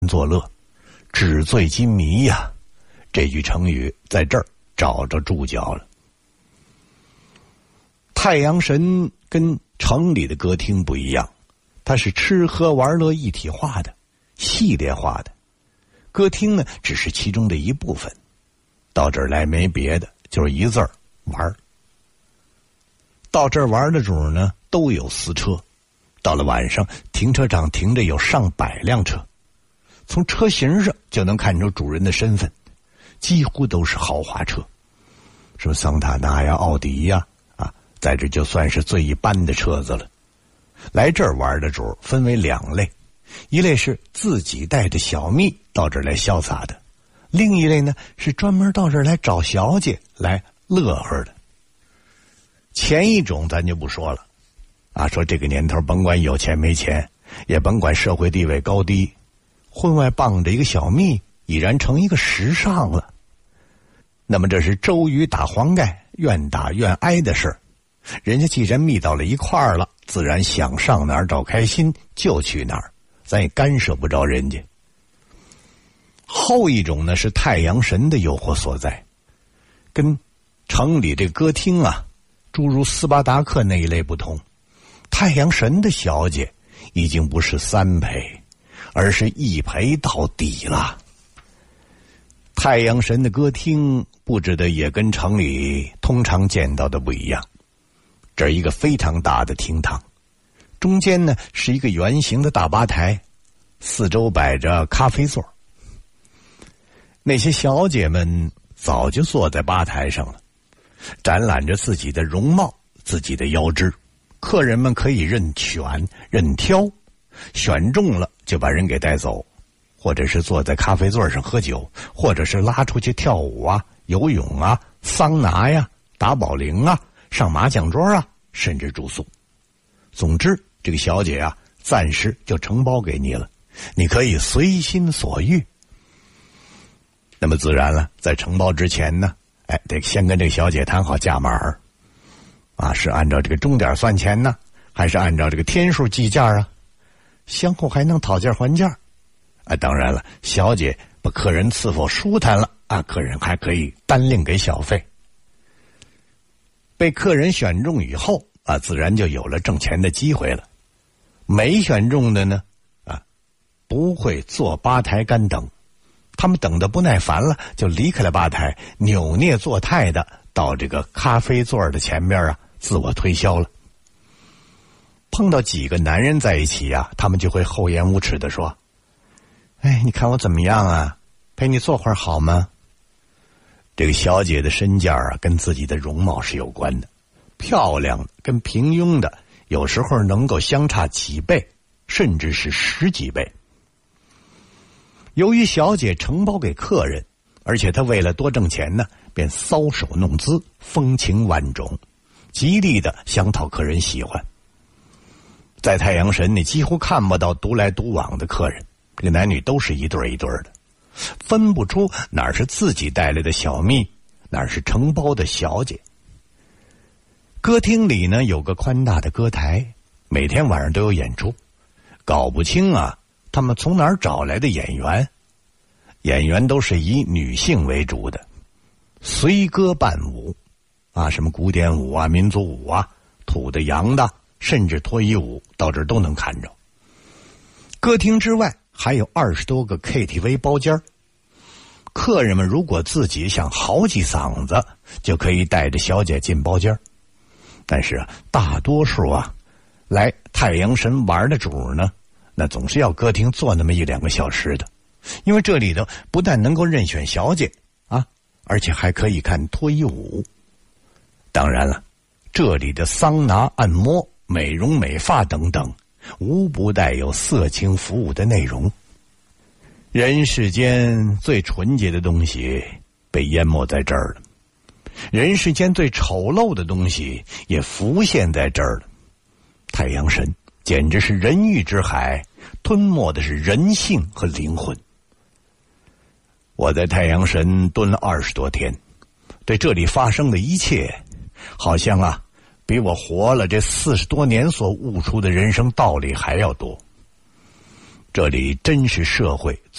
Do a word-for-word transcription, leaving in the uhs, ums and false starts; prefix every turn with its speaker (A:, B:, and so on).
A: 作乐，纸醉金迷呀、啊，这句成语在这儿找着注脚了。太阳神跟城里的歌厅不一样，它是吃喝玩乐一体化的，系列化的。歌厅呢，只是其中的一部分。到这儿来没别的，就是一字儿玩。到这儿玩的主呢，都有私车。到了晚上，停车场停着有上百辆车，从车型上就能看出主人的身份，几乎都是豪华车，什么桑塔纳呀、奥迪呀，啊，在这就算是最一般的车子了。来这儿玩的主分为两类，一类是自己带着小蜜到这儿来潇洒的，另一类呢是专门到这儿来找小姐来乐呵的。前一种咱就不说了，啊，说这个年头甭管有钱没钱，也甭管社会地位高低，婚外傍着一个小蜜已然成一个时尚了。那么这是周瑜打黄盖，愿打愿挨的事儿。人家既然蜜到了一块儿了，自然想上哪儿找开心就去哪儿，咱也干涉不着人家。后一种呢是太阳神的诱惑所在，跟城里这歌厅啊，诸如斯巴达克那一类不同。太阳神的小姐已经不是三陪，而是一陪到底了。太阳神的歌厅布置的也跟城里通常见到的不一样。这是一个非常大的厅堂，中间呢是一个圆形的大吧台，四周摆着咖啡座。那些小姐们早就坐在吧台上了，展览着自己的容貌、自己的腰肢。客人们可以任选任挑，选中了就把人给带走，或者是坐在咖啡座上喝酒，或者是拉出去跳舞啊、游泳啊、桑拿呀、打保龄啊、上麻将桌啊，甚至住宿。总之，这个小姐啊，暂时就承包给你了，你可以随心所欲。那么自然了，在承包之前呢，哎，得先跟这个小姐谈好价码儿。啊，是按照这个钟点算钱呢，还是按照这个天数计价啊？相互还能讨价还价。啊，当然了，小姐把客人伺候舒坦了啊，客人还可以单另给小费。被客人选中以后啊，自然就有了挣钱的机会了。没选中的呢，啊，不会坐吧台干等，他们等得不耐烦了，就离开了吧台，扭捏作态的到这个咖啡座的前面啊，自我推销了。碰到几个男人在一起啊，他们就会厚颜无耻的说：“哎，你看我怎么样啊？陪你坐会儿好吗？”这个小姐的身价啊，跟自己的容貌是有关的，漂亮的跟平庸的有时候能够相差几倍，甚至是十几倍。由于小姐承包给客人，而且她为了多挣钱呢，便搔首弄姿，风情万种，极力的想讨客人喜欢。在太阳神，你几乎看不到独来独往的客人，这个男女都是一对一对的，分不出哪是自己带来的小蜜，哪是承包的小姐。歌厅里呢有个宽大的歌台，每天晚上都有演出，搞不清啊他们从哪儿找来的演员。演员都是以女性为主的，随歌伴舞啊，什么古典舞啊、民族舞啊、土的洋的，甚至脱衣舞，到这儿都能看着。歌厅之外还有二十多个 K T V 包间，客人们如果自己想嚎几嗓子，就可以带着小姐进包间。但是啊，大多数啊来太阳神玩的主呢，那总是要歌厅坐那么一两个小时的，因为这里头不但能够任选小姐啊，而且还可以看脱衣舞。当然了，这里的桑拿、按摩、美容美发等等，无不带有色情服务的内容。人世间最纯洁的东西被淹没在这儿了，人世间最丑陋的东西也浮现在这儿了。太阳神简直是人欲之海，吞没的是人性和灵魂。我在太阳神蹲了二十多天，对这里发生的一切，好像啊，比我活了这四十多年所悟出的人生道理还要多。 这里真是社会